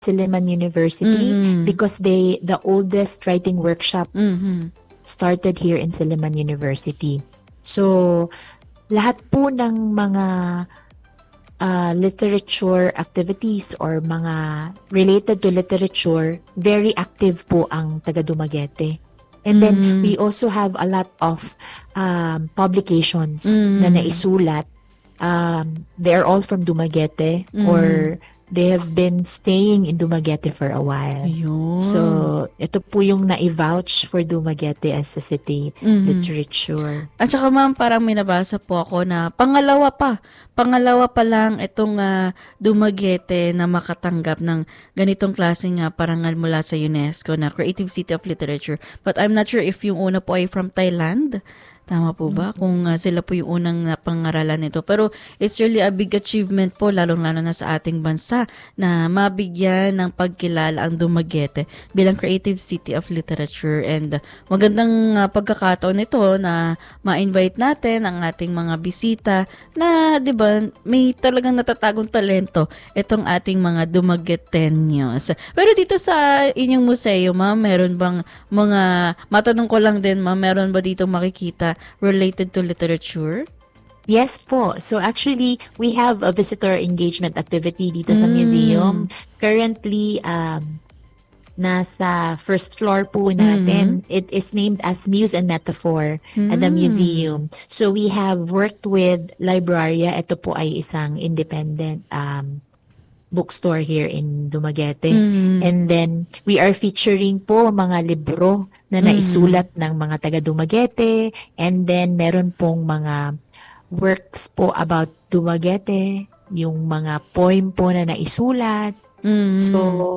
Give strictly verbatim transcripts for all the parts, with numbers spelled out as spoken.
Silliman University Mhm. because they the oldest writing workshop Mhm. started here in Silliman University. So, lahat po ng mga uh, literature activities or mga related to literature, very active po ang taga Dumaguete. And then, Mm. we also have a lot of um, publications Mm. na naisulat. Um, they're all from Dumaguete Mm. or they have been staying in Dumaguete for a while. Ayun. So, ito po yung na-vouch for Dumaguete as a city Mhm. literature. At saka ma'am, parang may nabasa po ako na pangalawa pa, pangalawa pa lang itong ah, Dumaguete na makatanggap ng ganitong klaseng nga parangal mula sa UNESCO na Creative City of Literature. But I'm not sure if yung una po ay from Thailand. Tama po ba? Kung ah, sila po yung unang napangaralan nito. Pero it's really a big achievement po, lalong-lalo na sa ating bansa, na mabigyan ng pagkilala ang Dumaguete bilang Creative City of Literature. And ah, magandang ah, pagkakataon nito na ma-invite natin ang ating mga bisita na, di ba, may talagang natatagong talento itong ating mga Dumagueteños. Pero dito sa inyong museo, ma'am, meron bang mga, matanong ko lang din, ma'am, meron ba dito makikita related to literature? Yes po. So actually, we have a visitor engagement activity dito sa Mm. museum. Currently, um, nasa first floor po natin. It is named as Muse and Metaphor at the Mm. museum. So we have worked with Libraria. Ito po ay isang independent um, bookstore here in Dumaguete. Mm. And then, we are featuring po mga libro na naisulat ng mga taga Dumaguete. And then, meron pong mga works po about Dumaguete, yung mga poem po na naisulat. Mm. So,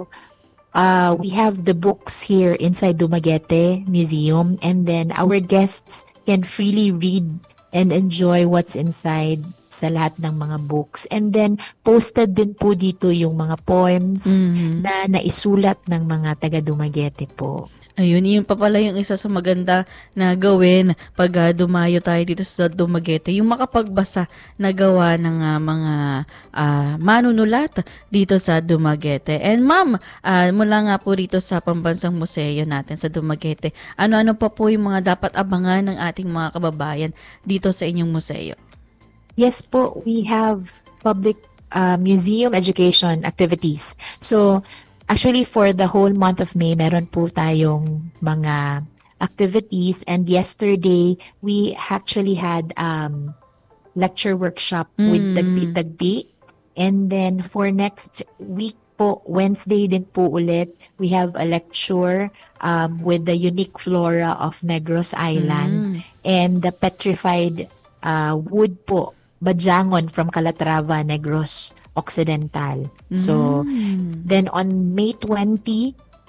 uh, we have the books here inside Dumaguete Museum. And then, our guests can freely read and enjoy what's inside sa lahat ng mga books. And then, posted din po dito yung mga poems Mhm. na naisulat ng mga taga Dumaguete po. Ayun, yun pa pala yung isa sa maganda na gawin pag ah, dumayo tayo dito sa Dumaguete, yung makapagbasa na gawa ng ah, mga ah, manunulat dito sa Dumaguete. And ma'am, ah, mula nga po rito sa Pambansang Museo natin sa Dumaguete, ano-ano pa po yung mga dapat abangan ng ating mga kababayan dito sa inyong museo? Yes po, we have public uh, museum education activities. So, actually for the whole month of May, meron po tayong mga activities. And yesterday, we actually had um, lecture workshop with Mm. Tagpi-Tagpi. And then for next week po, Wednesday din po ulit, we have a lecture um, with the unique flora of Negros Island Mm. and the petrified uh, wood po, Bajangon from Calatrava, Negros Occidental. So, Mm. then on May twentieth,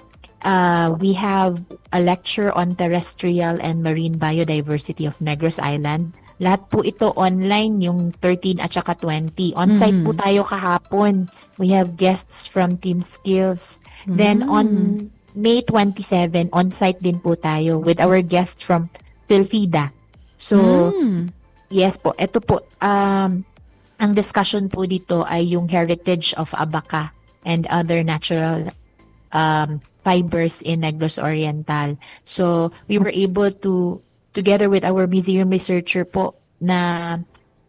uh, we have a lecture on terrestrial and marine biodiversity of Negros Island. Lahat po ito online, yung thirteen at saka twenty. On-site Mhm. po tayo kahapon. We have guests from Team Skills. Then Mm. on May twenty-seventh, on-site din po tayo with our guests from Philfida. So, Mm. yes po, ito po, um, ang discussion po dito ay yung heritage of Abaca and other natural um, fibers in Negros Oriental. So, we were able to, together with our museum researcher po, na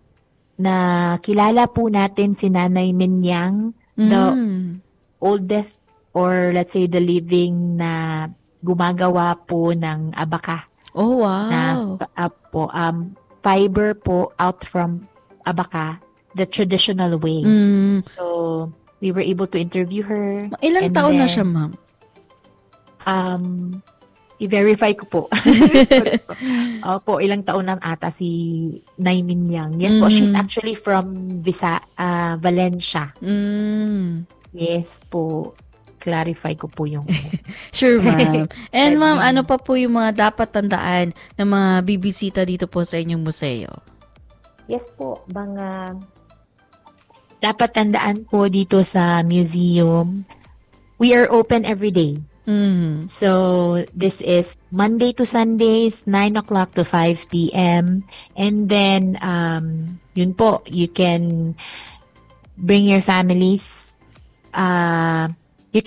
na kilala po natin si Nanay Minyang, the Mm. oldest or let's say the living na gumagawa po ng Abaca. Oh, Na wow. uh, po, um, fiber po out from Abaca, the traditional way. Mm. So, we were able to interview her. Ilang And taon na then, siya, ma'am? Um, i-verify ko po. Sorry po. Opo, ilang taon na ata si Nay Minyang. Yes po, Mm. she's actually from Visa, uh, Valencia. Mm. Yes po. Clarify ko po yung... Sure, ma'am. And Pwede. ma'am, ano pa po yung mga dapat tandaan ng mga bibisita dito po sa inyong museo? Yes po, mga dapat tandaan po dito sa museum, we are open every day. Mm. So, this is Monday to Sundays, nine o'clock to five p.m. And then, um, yun po, you can bring your families. Uh,